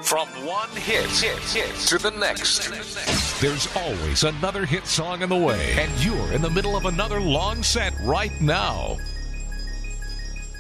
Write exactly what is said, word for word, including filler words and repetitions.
From one hit, hit, hit to the next. There's always another hit song in the way, and you're in the middle of another long set right now.